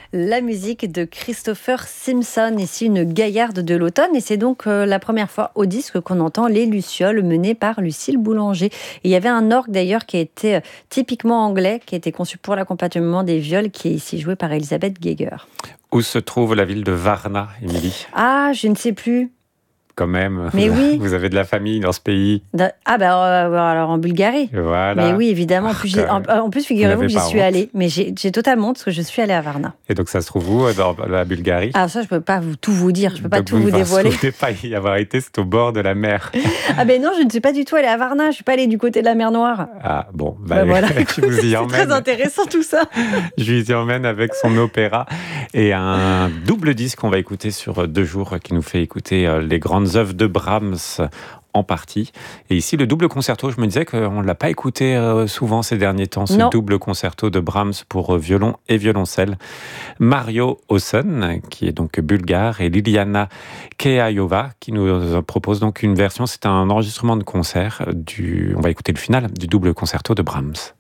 La musique de Christopher Simpson, ici une gaillarde de l'automne. Et c'est donc la première fois au disque qu'on entend les Lucioles menées par Lucille Boulanger. Et il y avait un orgue d'ailleurs qui était typiquement anglais, qui était conçu pour l'accompagnement des viols, qui est ici joué par Elisabeth Geiger. Où se trouve la ville de Varna, Émilie ? Ah, je ne sais plus. Quand même, Mais oui. Vous avez de la famille dans ce pays. Alors en Bulgarie. Voilà. Mais oui, évidemment. En plus, figurez-vous que j'y suis allée. Mais j'ai totalement honte parce que je suis allée à Varna. Et donc ça se trouve où dans la Bulgarie ? Ah ça, je peux pas tout vous dire. Je peux pas donc tout vous dévoiler. Vous ne pouvez pas y avoir été, c'est au bord de la mer. Ah ben non, je ne suis pas du tout allée à Varna. Je suis pas allée du côté de la mer Noire. Ah bon, voilà. Je vous y emmène. C'est très intéressant tout ça. Je vous y emmène avec son opéra et un double disque qu'on va écouter sur 2 jours qui nous fait écouter les grandes œuvres de Brahms en partie. Et ici, le double concerto, je me disais qu'on ne l'a pas écouté souvent ces derniers temps, ce double concerto de Brahms pour violon et violoncelle. Mario Osen, qui est donc bulgare, et Liliana Keayova, qui nous propose donc une version, c'est un enregistrement de concert on va écouter le final du double concerto de Brahms.